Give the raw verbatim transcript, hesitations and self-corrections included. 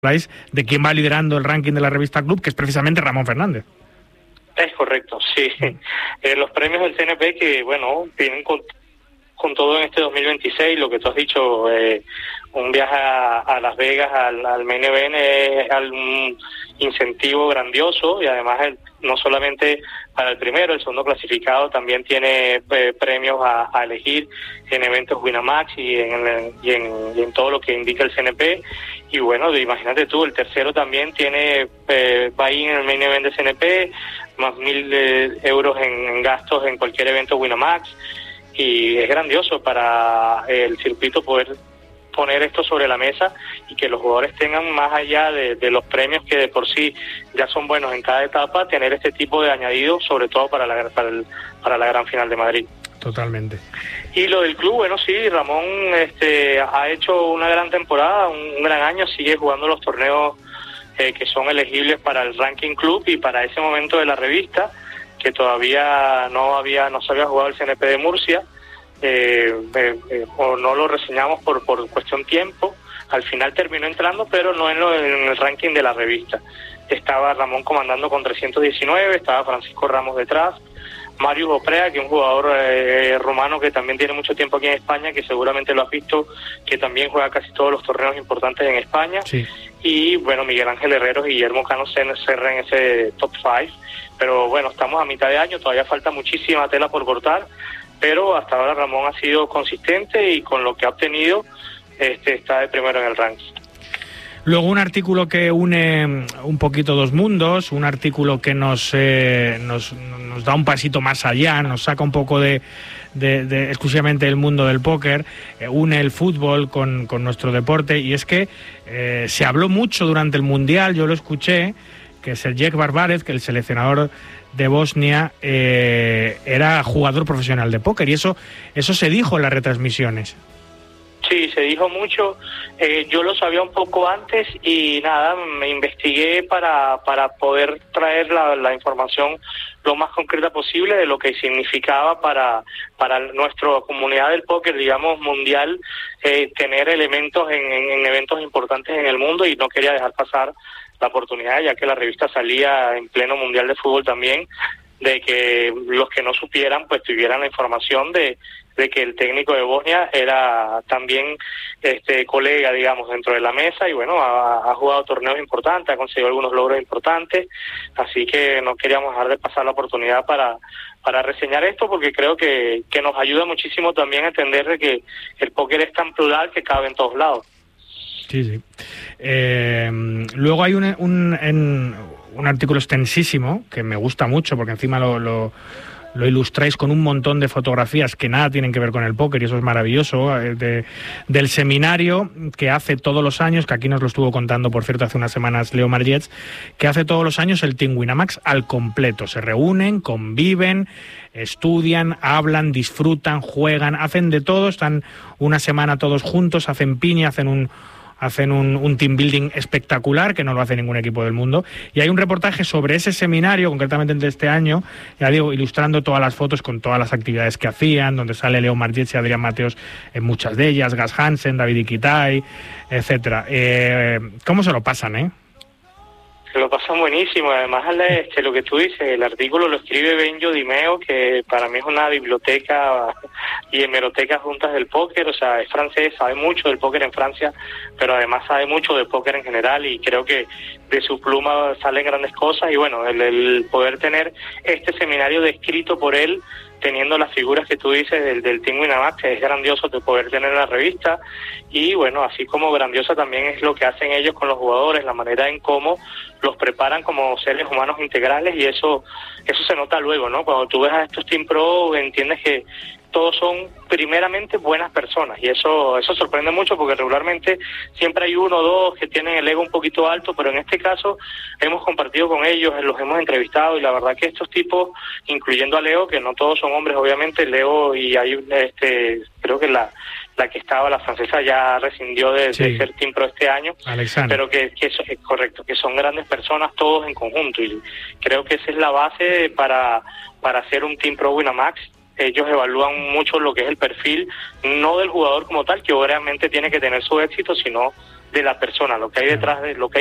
de quién va liderando el ranking de la revista Club, que es precisamente Ramón Fernández. Es correcto, sí. Eh, los premios del C N P que, bueno, vienen con, con todo en este dos mil veintiséis, lo que tú has dicho, eh, un viaje a, a Las Vegas, al, al main event, es un incentivo grandioso y además el, no solamente para el primero, el segundo clasificado también tiene eh, premios a, a elegir en eventos Winamax y en, el, y, en, y en todo lo que indica el C N P. Y bueno, imagínate tú, el tercero también tiene eh, va ahí en el main event de C N P, más mil eh, euros en, en gastos en cualquier evento Winamax, y es grandioso para el circuito poder poner esto sobre la mesa y que los jugadores tengan, más allá de, de los premios que de por sí ya son buenos en cada etapa, tener este tipo de añadidos, sobre todo para la, para, el, para la gran final de Madrid. Totalmente. Y lo del club, bueno, sí, Ramón este, ha hecho una gran temporada, un, un gran año, sigue jugando los torneos eh, que son elegibles para el ranking club y para ese momento de la revista, que todavía no había no se había jugado el C N P de Murcia. Eh, eh, eh, o no lo reseñamos por por cuestión tiempo. Al final terminó entrando, pero no en, lo, en el ranking de la revista. Estaba Ramón comandando con trescientos diecinueve, estaba Francisco Ramos detrás, Marius Oprea, que es un jugador eh, rumano que también tiene mucho tiempo aquí en España, que seguramente lo has visto, que también juega casi todos los torneos importantes en España. Sí. Y bueno, Miguel Ángel Herreros y Guillermo Cano se cerran en ese top cinco. Pero bueno, estamos a mitad de año, todavía falta muchísima tela por cortar, pero hasta ahora Ramón ha sido consistente y con lo que ha obtenido este, está de primero en el ranking. Luego un artículo que une un poquito dos mundos, un artículo que nos, eh, nos, nos da un pasito más allá, nos saca un poco de, de, de exclusivamente del mundo del póker, eh, une el fútbol con, con nuestro deporte, y es que eh, se habló mucho durante el Mundial, yo lo escuché, que Sergej Barbarev, que el seleccionador de Bosnia, eh, era jugador profesional de póker, y eso eso se dijo en las retransmisiones. Sí, se dijo mucho. Eh, yo lo sabía un poco antes y nada, me investigué para para poder traer la, la información lo más concreta posible de lo que significaba para para nuestra comunidad del póker, digamos, mundial, eh, tener elementos en, en, en eventos importantes en el mundo, y no quería dejar pasar la oportunidad, ya que la revista salía en pleno mundial de fútbol también, de que los que no supieran pues tuvieran la información de, de que el técnico de Bosnia era también este colega, digamos, dentro de la mesa, y bueno, ha, ha jugado torneos importantes, ha conseguido algunos logros importantes, así que no queríamos dejar de pasar la oportunidad para para reseñar esto, porque creo que, que nos ayuda muchísimo también a entender de que el póker es tan plural que cabe en todos lados. Sí, sí. Eh, luego hay un, un, en, un artículo extensísimo que me gusta mucho, porque encima lo, lo, lo ilustráis con un montón de fotografías que nada tienen que ver con el póker, y eso es maravilloso, de, del seminario que hace todos los años, que aquí nos lo estuvo contando, por cierto, hace unas semanas Leo Margets, que hace todos los años el Team Winamax al completo. Se reúnen, conviven, estudian, hablan, disfrutan, juegan, hacen de todo, están una semana todos juntos, hacen piña, hacen un hacen un, un team building espectacular, que no lo hace ningún equipo del mundo, y hay un reportaje sobre ese seminario, concretamente de este año, ya digo, ilustrando todas las fotos con todas las actividades que hacían, donde sale Leo Margets y Adrián Mateos en muchas de ellas, Gas Hansen, David Iquitai, etcétera. Eh, ¿Cómo se lo pasan, eh? Se lo pasan buenísimo. Además, este, lo que tú dices, el artículo lo escribe Benjo Dimeo, que para mí es una biblioteca y hemeroteca juntas del póker. O sea, es francés, sabe mucho del póker en Francia, pero además sabe mucho del póker en general, y creo que de su pluma salen grandes cosas. Y bueno, el, el poder tener este seminario descrito por él, teniendo las figuras que tú dices del, del Team Winamax, es grandioso de poder tener en la revista. Y bueno, así como grandiosa también es lo que hacen ellos con los jugadores, la manera en cómo los preparan como seres humanos integrales, y eso eso se nota luego, ¿no? Cuando tú ves a estos Team Pro, entiendes que todos son primeramente buenas personas, y eso eso sorprende mucho, porque regularmente siempre hay uno o dos que tienen el ego un poquito alto, pero en este caso hemos compartido con ellos, los hemos entrevistado, y la verdad que estos tipos, incluyendo a Leo, que no todos son hombres obviamente, Leo, y hay este creo que la la que estaba, la francesa, ya rescindió de, sí. de ser Team Pro este año, Alexander. Pero que, que eso es correcto, que son grandes personas todos en conjunto, y creo que esa es la base para para hacer un Team Pro Winamax. Ellos evalúan mucho lo que es el perfil, no del jugador como tal, que obviamente tiene que tener su éxito, sino de la persona, lo que hay detrás de lo que hay